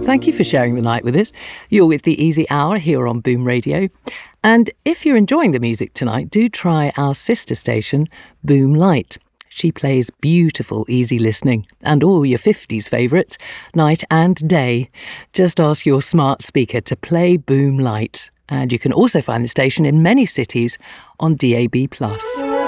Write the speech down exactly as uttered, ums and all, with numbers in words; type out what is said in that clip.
Thank you for sharing the night with us. You're with the Easy Hour here on Boom Radio. And if you're enjoying the music tonight, do try our sister station, Boom Light. She plays beautiful easy listening and all your fifties favourites, night and day. Just ask your smart speaker to play Boom Light. And you can also find the station in many cities on D A B plus.